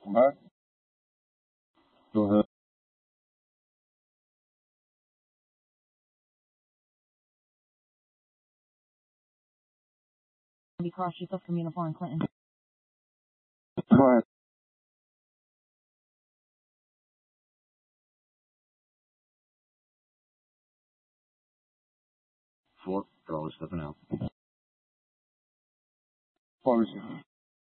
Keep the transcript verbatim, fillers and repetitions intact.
Okay. Go ahead. Be cross yourself from uniform Clinton. Go ahead. Four, they're always stepping out. Close.